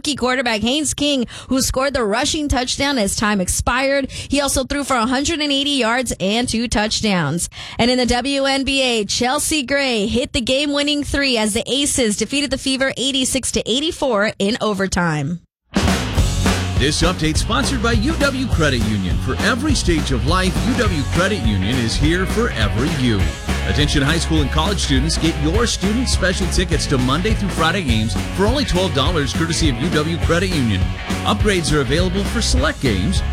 rookie quarterback Haynes King, who scored the rushing touchdown as time expired. He also threw for 180 yards and 2 touchdowns. And in the WNBA, Chelsea Gray hit the game-winning 3 as the Aces defeated the Fever 86-84 in overtime. This update sponsored by UW Credit Union. For every stage of life, UW Credit Union is here for every you. Attention high school and college students, get your student special tickets to Monday through Friday games for only $12 courtesy of UW Credit Union. Upgrades are available for select games.